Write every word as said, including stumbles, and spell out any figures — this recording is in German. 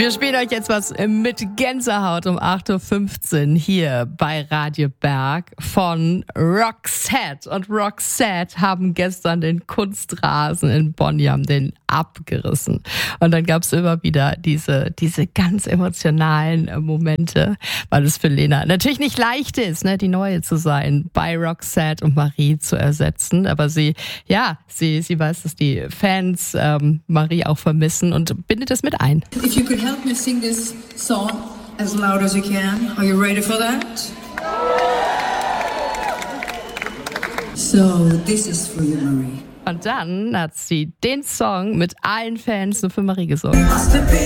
Wir spielen euch jetzt was mit Gänsehaut um acht Uhr fünfzehn hier bei Radio Berg von Roxette. Und Roxette haben gestern den Kunstrasen in Bonn, die haben den abgerissen. Und dann gab es immer wieder diese, diese ganz emotionalen Momente, weil es für Lena natürlich nicht leicht ist, ne, die Neue zu sein, bei Roxette und Marie zu ersetzen. Aber sie, ja, sie, sie weiß, dass die Fans ähm, Marie auch vermissen und bindet es mit ein. If you could help me sing this song as loud as you can. Are you ready for that? So, this is for you, Marie. Und dann hat sie den Song mit allen Fans nur für Marie gesungen.